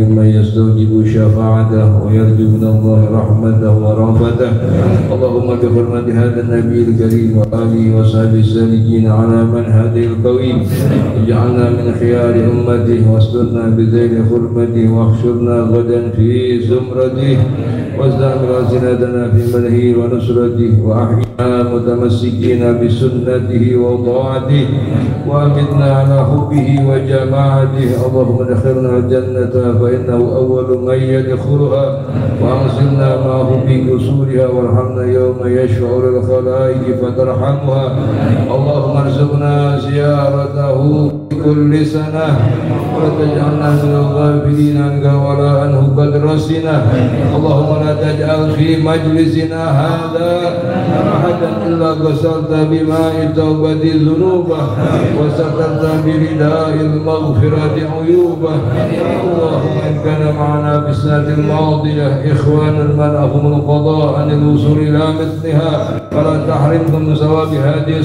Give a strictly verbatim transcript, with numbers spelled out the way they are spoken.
ممن يستوجب شفاعته ويرجو من الله رحمته ورأفته. اللهم بحرمة هذا النبي الكريم وآله وصحبه السالكين على منهجه القويم اجعلنا من خيار أمته واسترنا بذيل حرمته واحشرنا غدا في زمرته واستعمل ألسنتنا في مدحه ونصرته وأحينا متمسكين بسنته وطاعته وأمتنا على حبه وجماعته. اللهم ادخلنا الجنة فإنه أول من يدخلها وأنزلنا معه في قصورها وارحمنا يوم يشعر الخلائق فترحمها. اللهم ارزقنا زيارته كل سنة ولا تجعلنا من الغافلين عنك ولا عنه قد رسنا. اللهم لا تجعل في مجلسنا هذا أحدا إلا غسلت بماء التوبة ذنوبه وسترت برداء المغفرة عيوبه. اللهم إن كان معنا في السنة الماضية إخوانا منعهم القضاء عن الوصول إلى مثلها فلا تحرمكم من ثواب هذه